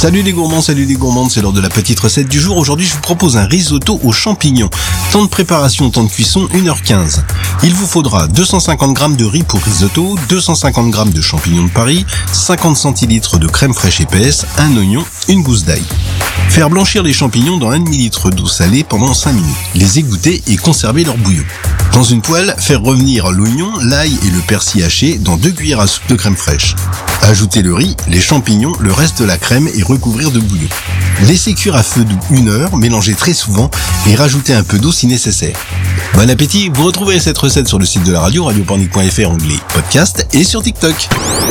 Salut les gourmands, salut les gourmandes, c'est l'heure de la petite recette du jour. Aujourd'hui, je vous propose un risotto aux champignons. Temps de préparation, temps de cuisson, 1h15. Il vous faudra 250 g de riz pour risotto, 250 g de champignons de Paris, 50 centilitres de crème fraîche épaisse, un oignon, une gousse d'ail. Faire blanchir les champignons dans 1 dl d'eau salée pendant 5 minutes. Les égoutter et conserver leur bouillon. Dans une poêle, faire revenir l'oignon, l'ail et le persil haché dans 2 cuillères à soupe de crème fraîche. Ajouter le riz, les champignons, le reste de la crème et recouvrir de bouillon. Laissez cuire à feu doux 1 heure, mélangez très souvent et rajoutez un peu d'eau si nécessaire. Bon appétit, vous retrouverez cette recette sur le site de la radio, radiopornic.fr, onglet podcast et sur TikTok.